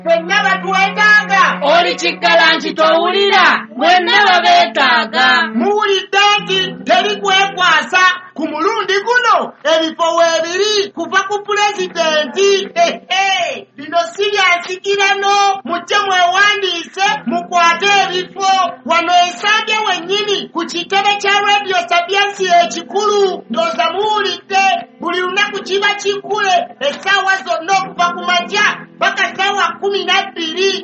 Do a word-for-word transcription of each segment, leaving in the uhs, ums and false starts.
Fenna batwetaaga. Oli kiggalanti towulira mwenna babeetaaga. Muwulidde nti teri kwekwasa ku mulundi guno ebifo weebiri kuva ku pulezidenti. Lino si lyansikirano, mujje mwewandiise mukwate ebifo wano Ensambya wennyini ku kitebe kya Radio Sapiensi ekikulu. Ndooza muwulidde buli lunaku kiba kiggule essaawa zonna okuva ku makya paka ssaawa kumi na bbiri.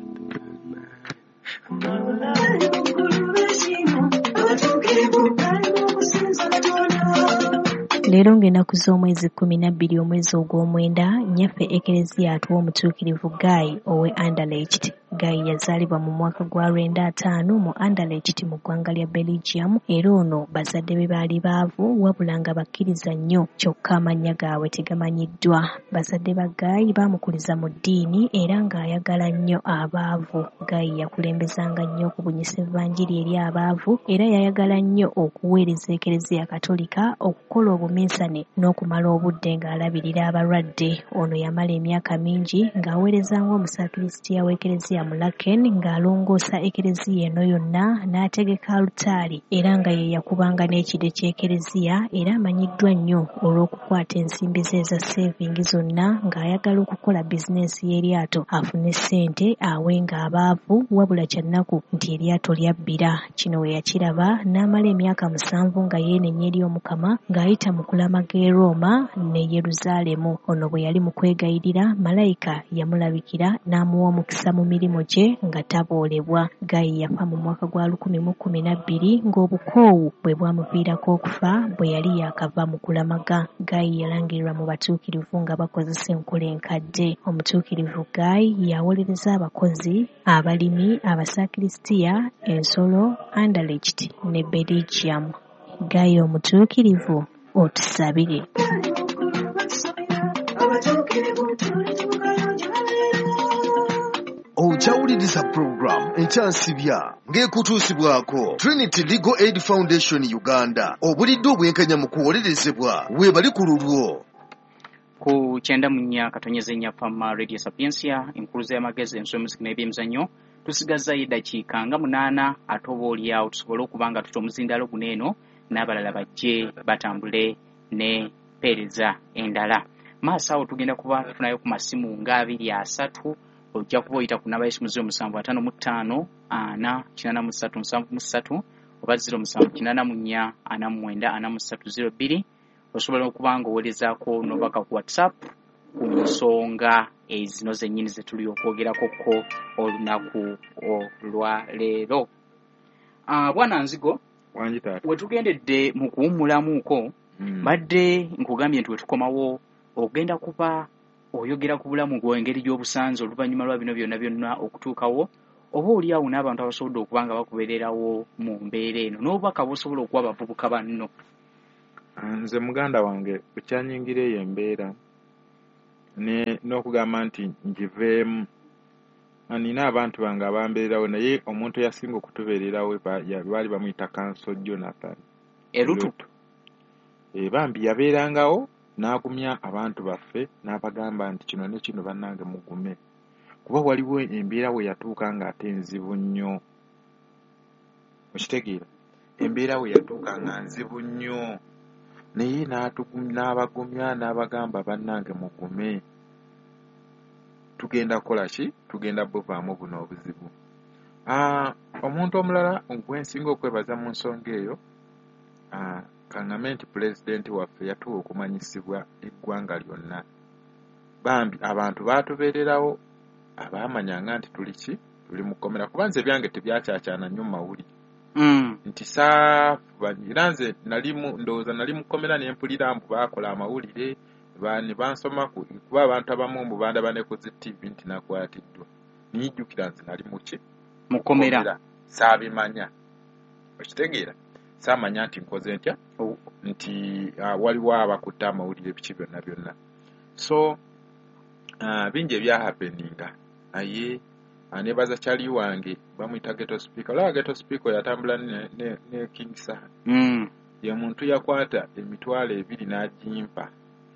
Leero ng'ennaku z'omwezi kkumi na bbiri omwezi ogw'omwenda, nnyaffe Ekereziya atuwa omutuukirivu Guy owe Anderlecht. Guy yazaalibwa mu mwaka gwa lwenda ataano mu Anderlecht mu ggwanga lya Belgium, era ono bazadde be baali baavu wabula nga bakkiriza nnyo kyokka amannya gaabwe tegamanyiddwa. Bazadde ba Guy baamukuliza mu ddiini era ng'ayagala nnyo abaavu. Guy yakulembezanga nnyo okubunyisa evvanjiri eri abaavu era yayagala nnyo okuweereza Ekereziya Katolika, okukola obuminsane n'okumala obudde ng'alabirira abalwadde. Ono yamala emyaka mingi ng'aweerezanga omusakrisitiya w'Ekereziya mu Laken ng'alongoosa Ekereziya eno yonna n'ategeka alutaali era nga ye yakubanga n'ekide ky'Ekereziya, era amanyiddwa nnyo olw'okukwata ensimbi ze eza seevingi zonna ng'ayagala okukola bizinensi y'eryato afune ssente awenga abaavu, wabula kyannaku nti eryato lyabbira. Kino we yakiraba n'amala emyaka musanvu nga yeenenya eri Omukama ng'ayita mu kulamaga e Roma ne Yeruzaalemu. Ono bwe yali mu kwegayirira, malayika yamulabikira n'amuwa omukisa mu mirimu gye nga taboolebwa. Guy yafa mu mwaka gwa lukumi mu kkumi na bbiri ng'obukoowu bwe bwamuviirako okufa bwe yali yaakava mu kulamaga. Guy yalangirirwa mu batuukirivu nga bakozesa enkola enkadde. Omutuukirivu Guy yawolereza abakozi, abalimi, abasakrisitiya, ensolo, Anderlecht ne Belgium. Guy omutuukirivu otusabire. Ojawuliriza program ekyansibya ng'ekutuusibwako Trinity Legal Aid Foundation Uganda. Obulidde obwenkanya mu kuwolerezebwa weebali ku lulwo. Ku kyenda mu nnya katonyeza ennyapama Radio Sapiensia enkuluza y'amagezi ensolo muziki n'ebyemizannyo tusigazza eddakiika nga munaana ate oba olyawo tusobole okuba nga tuta omuzindaalo guno eno n'abalala bajje batambule ne peereza endala. Maaso awo tugenda kuba tufunayo ku masimu nga abiri asatu. Ojja kuba oyita ku namba y'ekimu musanvu ataano mu ttaano ana kinaana mu ssatu musanvu mu ssatu oba ziro musanvu kinaana mu nnya ana mu mwenda ana mu ssatu ziro bbiri. Osobola okuba ng'oweerezaako n'obaka ku WhatsApp ku nsonga ezino zennyini ze tuli okwogerako ko olunaku olwa leero. Uh, Bwana Nzigo, we tugendedde mu kuwummulamuuko mm. badde nkugambye nti we tukomawo ogenda kuba oyogera ku bulamu gw'engeri gy'obusanze oluvannyuma lwa bino byonna byonna okutuukawo, oba oli awo n'abantu abasobodde okuba nga bakubeererawo mu mbeera eno n'obubaka bw'osobola okuwa abavubuka banno. Nze muganda wange kukyanyingira eyo embeera n'okugamba nti ngiveemu. Nina abantu bange abambeererawo, naye omuntu eyasinga okutubeererawo baali bamuyita Kanso Jonathan Erutu. E bambi yabeerangawo n'agumya abantu baffe n'abagamba nti kino ne kino bannange mugume, kuba waliwo embeera we yatuuka ng'ate nzibu nnyo. Okitegeera, embeera we yatuuka nga nzibu nnyo, naye n'abagumya n'abagamba bannange mugume, tugenda kukola ki, tugenda buvaamu buno obuzibu. Ah, omuntu omulala gwensinga okwebaza mu nsonga eyo, ah, kangame nti pulezidenti waffe yatuwa okumanyisibwa eggwanga lyonna. Bambi abantu baatubeererawo abaamanyanga nti tuli ki, tuli mu kkomera, kuba nze byange tebyakyakyana nnyo mu mawulire. Mm. Nti saafu era nze nalimu ndowooza nali mu kkomera ne mpulira mbu baakola amawulire ne bansoma kuba abantu abamu mbu bandaba ne ku zi T V nti nakwatiddwa. Nijjukira nze nali mu ki, mu kkomera, saabimanya. Okitegeera, saamanya nti nkoze ntya, nti uh, waliwo abakutte amawulire biki byonna byonna. So uh, bingi ebyahapeninga, naye anebaza kyali wange bamuyita Ghetto Speaker. Olaba Ghetto Speaker yatambula ne, ne, ne King Saha. Mm. Ye muntu yakwata emitwalo ebiri n'agimpa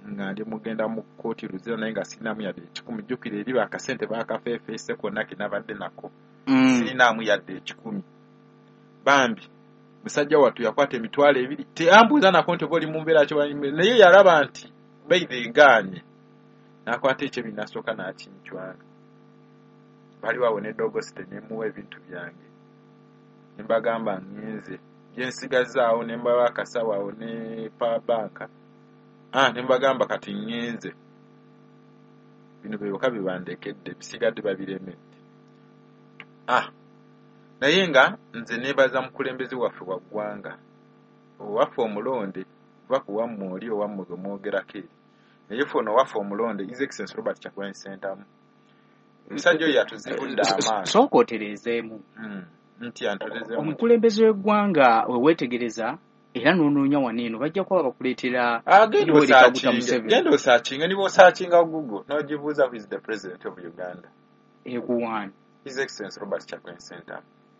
nga ndi mugenda mu kkooti luzira naye nga sirinamu yadde ekikumi jjukira eri bakasente bakafeefeese konna kenabadde nako sirinaamu yadde ekikumi bambi musajja wattu yakwata emitwalo ebiri teambuuza nako nti oba oli mu mbeera kyobalimbe naye yalaba nti baireegaanye n'akwata ekyo binasooka n'akinchwanga bali wawe neddogosite nemuwa ebintu byange nembagamba ngenze byensigazaawo nembawa akasawo awo ne power bank ah nembagamba kati ngenze bino byoka bibandekedde bisigadde babiremedde ah naye nga nze nebaza mukulembeze waffe wa ggwanga owaffe omulonde bakuwa mmuli owammwe gwe mwogerako eri naye ffe ono waffe omulonde His Excellency Robert Kyagulanyi Ssentamu omusajja oyo yatuzibudde amaaso sooka otereezeemu nti antolezeemu omukulembeze w'eggwanga we weetegereza era n'onoonya waneeno bajja kuba bakuleetera genda osaakinga niba osaakinga Google n'ogibuuza who is the president of Uganda ekuwaani His Excellency Robert Kyagulanyi Ssentamu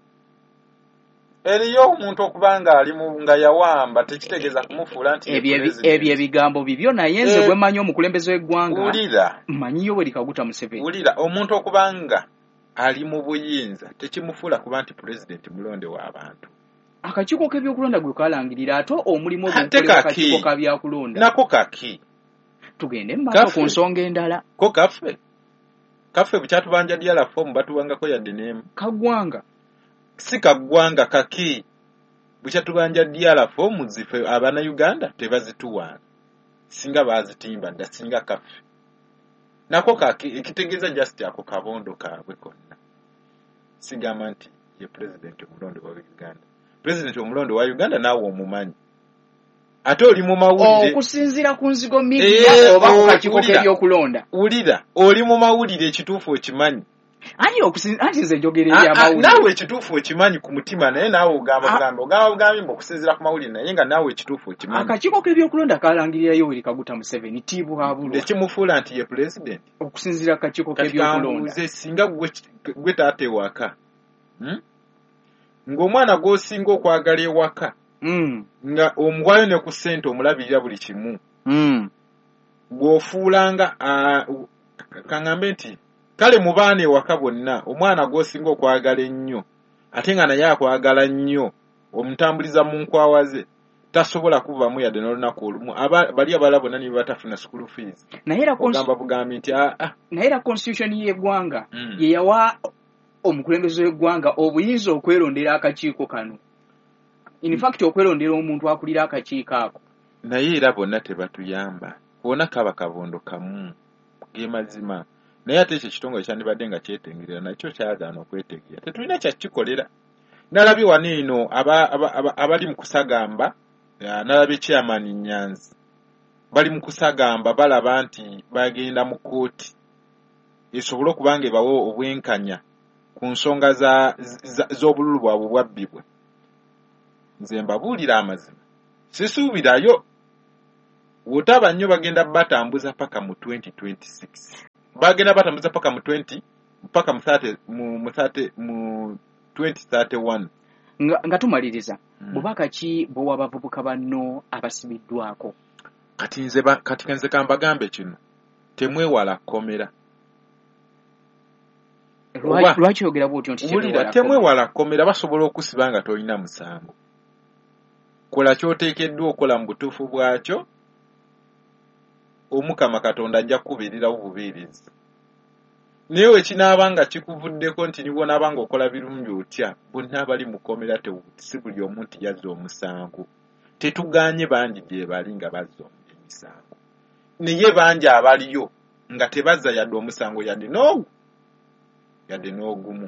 eriyo omuntu okubanga ali mu nga yawamba tekitegeeza kumufuula nti ebyo ebigambo bibyo naye nze bwe mmanyi omukulembeze w'eggwanga wulira mmanyiyo bwe likaguta Museveni wulira omuntu okubanga ali mu buyinza tekimufuula kuba nti pulezidenti mulonde w'abantu akakiiko k'ebyokulonda gwe kalangirira ate omulimu ogw'okukolera akakiiko ka byakulonda nako kaki tugende mu maaso ku nsonga endala ko kaffe kaffe bukyatubanja dyala fomu batuwangako yadde n'emu kaggwanga si kaggwanga kaki bukyatubanja dyala fomu zife abana Uganda tebazituwaana singa bazitimba dda singa kaffe nako kaki ekitegeeza just ako kabondo kaabwe konna sigamba nti ye pulezidenti omulonde wa Uganda pulezidenti omulonde wa Uganda naawe omumanyi ate oli mu mawulire okusinziira ku nzigo media oba ku kakiiko k'ebyokulonda wulira oli mu mawulire ekituufu okimanyi ani okusinziira anti nze njogera eri amawulire naawe ekituufu okimanyi ku mutima naye naawe ogamba bugambi ogamba bugambi mbu okusinziira ku mawulire naye nga naawe ekituufu okimanyi akakiiko k'ebyokulonda kalangirira Yoweri Kaguta Museveni tiibwabulwa ekimufuula nti ye pulezidenti okusinziira ku kakiiko k'ebyokulonda singa gwe taata ewaka ng'omwana gw'osinga okwagala ewaka nga omuwayo ne ku ssente omulabirira buli kimu bw'ofuulanga kaŋŋambe nti kale mu baana ewaka bonna omwana gw'osinga okwagala ennyo ate nga naye akwagala nnyo omutambuliza mu nkwawa ze tasobola kuvamu yadde n'olunaku olumu bali abalala bonna nibe batafuna school fees ogamba bugambi nti naye era constitution y'eggwanga ye yawa omukulembeze w'eggwanga obuyinza okwerondera akakiiko kano in fact okwerondera omuntu akulira akakiiko ako naye era bonna tebatuyamba bonna kaba kabondo kamu ge mazima naye ate ekyo ekitongole kyandibadde nga kyetengerera nakyo kyagaana okwetegerera tetulina kyakikolera nalabye wano eno abali mu kusagamba nalabye chairman Nyanzi bali mu kusagamba balaba nti bagenda mu kooti esobole okubanga ebawe obwenkanya ku nsonga z'obululu bwabwe bwabbibwa nze mbabuulira amazima sisuubirayo wotaba nnyo bagenda batambuza paka mu twenty twenty-six bagenda batambuza paka mu twenty paka mu thirty mu thirty mu twenty thirty-one nga, nga tumaliriza hmm. bubaka ki bwowa bavubuka banno abasibiddwako kati nze kati nze kambagambe kino temwewala komera lwaki oyogera bw'otyo nti wulira temwewala komera basobola okusiba nga tolina musango kola ky'oteekeddwa okola mu butuufu bwakyo omukama katonda ajja kukubeererawo bubeerezi naye wekinaaba nga kikuvuddeko nti nibo naaba nga okola birungi otya bonna abali mu kkomera si buli omu nti yazza omusango tetuganye bangi gye bali nga bazza emisango naye bangi abaliyo nga tebazza yadde omusango yadde n'ogu yadde n'ogumu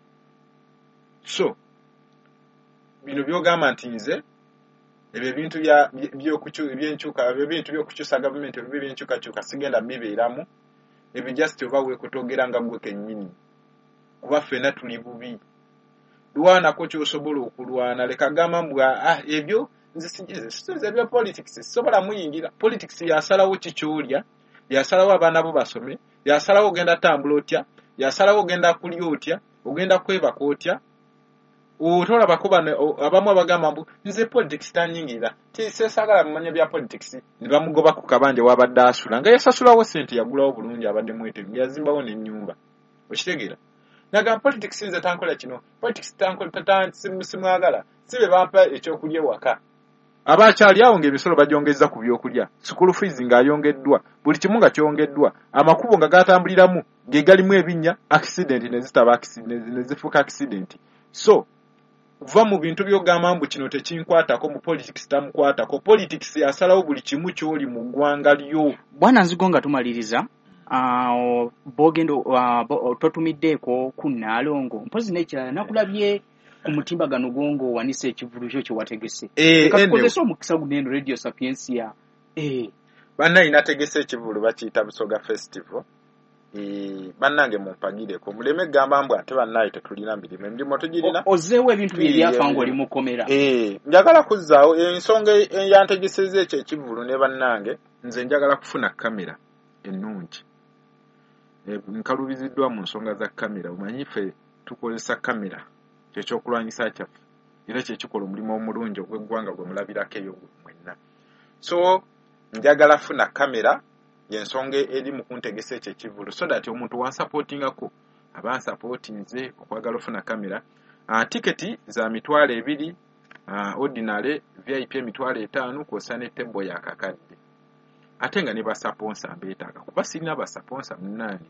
so bino byogamba nti nze ebyo ebintu byenkyuka ebyo ebintu by'okukyusa gavumenti ebyo byenkyukakyuka sigenda bibeeramu ebyo just oba weekutogera nga gwe kennyini kuba ffenna tuli bubi lwanako ky'osobola okulwana leka gamba mbwa ah ebyo nze sikize ebyo politics sisobola muyingira politics yasalawo kikyolya yasalawo abaana bo basome yasalawo ogenda tambula otya yasalawo ogenda kulya otya ogenda kwebaka otya otola bakuba abamu abagamba mbu nze politics tanyingira tisesagala mumanya bya politics ne bamugoba ku kabanje wabadde asula nga yasasulawo sente yagulawo bulungi abadde mwete yazimbawo n'ennyumba okitegeera naga politics nze tankola kino politics tankola tatansimwagala sibe bampa ekyokulya waka abakyali awo ng'ebisolo bagyongeza ku byokulya school fees ng'ayongeddwa buli kimu nga kyongeddwa amakubo nga gatambuliramu ge galimu ebinnya accident ne zitaba accident ne zifuka accident so va mu bintu by'ogamba mbu kino tekinkwatako mu politics tamukwatako politics asalawo buli kimu ky'oli mu ggwanga lyo bwana nzigo nga tumaliriza uh, bogendo uh, totumiddeeko ku Naalongo mpozi n'ekirala nakulabye ku mutimbagano gongo wanise ekivulu kyo kye wategese eh kakozesa omukisa guneno Radio Sapiensia eh bana inategese ekivulu bakiyita Busoga Festival eh bannange mumpagireko muleme gamba mbwa ate bannaye tetulina mbirimo emirimu tugirina ozeewo ebintu bye byafango oli mukomera eh njagala kuzzaawo ensonga yantegeseze ekyo ekivulu ne bannange nze njagala kufuna kamera ennungi e, nkalubiziddwa mu nsonga za kamera omanyife tukozesa kamera kyekyokulwanyisa kyaffe era kyekikola omulimu omulungi ogw'eggwanga gwe mulabirako eyo mwenna so njagala funa kamera yensonga eri mu kuntegesa ekyo ekivulu so that omuntu wansupportingako aba nsupportinze okwagala ofuna kamera uh, tiketi za mitwalo ebiri uh, ordinary V I P emitwalo etaano kwosa ne tebo ya kakadde ate nga ne basponsa mbeetaaga kuba sirina basponsa munaani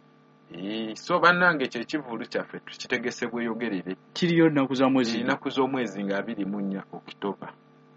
ee so bannange ekyo ekivulu kyaffe tukitegese bweyogerere kiriyo nnaku za mwezi nnaku z'omwezi nga abiri mu nnya Okitoba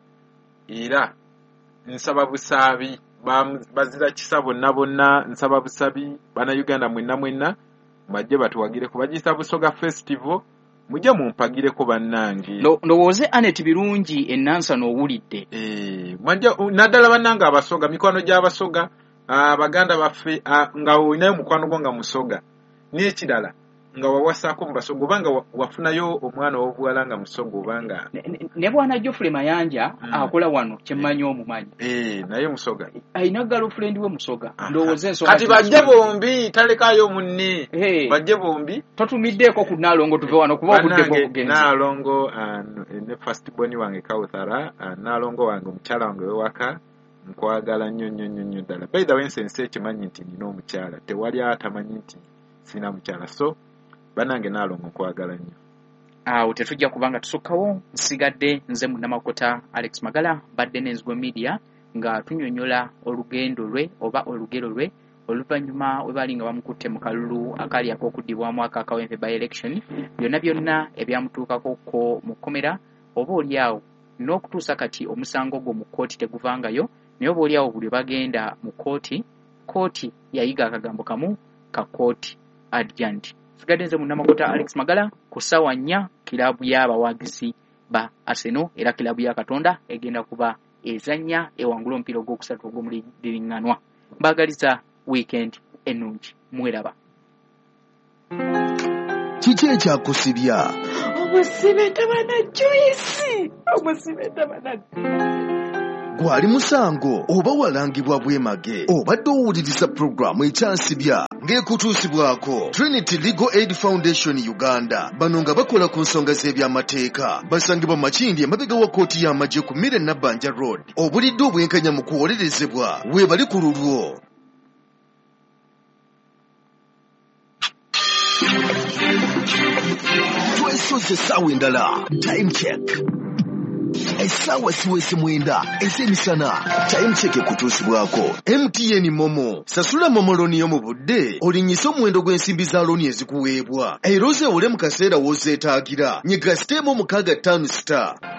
era nsaba busaabi bazira kisa bonna bonna nsaba busabi bana Uganda mwenna mwenna bajje batuwagire ku bagisa Busoga Festival mujje mumpagireko bannange ndowooze Anet birungi ennansa n'owulidde eh mwajja naddala bannange abasoga mikwano gy'abasoga abaganda baffe nga olinayo mukwano gwo nga musoga n'ekirala nga wawasaako mu basoga obanga wafunayo omwana w'obuwala nga musoga obanga ne bwana Geoffrey Mayanja akola wano kyemmanyi omumanyi eh naye musoga ayina girlfriend we musoga ndowooza ensonga kati bajje bombi talekayo munne bajje bombi totumiddeeko ku Naalongo tuve wano kuba obudde bw'okugenza Naalongo ne first born wange Kawuthara Naalongo wange omukyala wange wewaka nkwagala nnyo nnyo nnyo ddala by the way nsense ekimanyi nti nina omukyala tewali atamanyi nti sina mukyala so banange Naalongo nkwagala nnyo awo tetujja kubanga tusukkawo nsigadde nze munnamakota Alex Magala badde n'Enzigwo Media nga tunyonyola olugendo lwe oba olugero lwe oluvannyuma we bali nga bamukutte mu kalulu akali ak'okuddibwamu akakawempe by election byonna byonna ebyamutuukako ko mu kkomera oba oliawo n'okutuusa kati omusango gwo mu kkooti teguvangayo naye oba oliawo buli bagenda mu kkooti kkooti yayiga akagambo kamu ka kkooti adjunct sigadde nze munnamakota Alex Magala ku ssaawa nnya kilabu y'abawagizi ba Arsenal era kilabu ya Katonda egenda kuba ezannya ewangula omupiira ogwokusatu ogw'omuliringanwa mbaagaliza weekend ennungi mweraba kiki ekyakusibya omusibe tabana Joyce omusibe tabana gwali musango oba walangibwa bwemage obadde owuliriza puroguramu ekyansibya ng'ekutuusibwako Trinity Legal Aid Foundation Uganda bano nga bakola ku nsonga z'ebyamateeka basangibwa Makindi emabega wa kkooti y'amagye ku Mire Nabbanja Road obulidde obwenkanya mu kuwolerezebwa weebali ku lulwo twesoze essaawa endala time check essaawa siwese mwenda ez'emisana time check ekutuusibwako M T N Momo sasula momoloni yo mu budde olinyisa omuwendo gw'ensimbi za looni ezikuweebwa era ozeewole mu kaseera w'ozeetaagira nyiga siteemu mukaaga ttaano star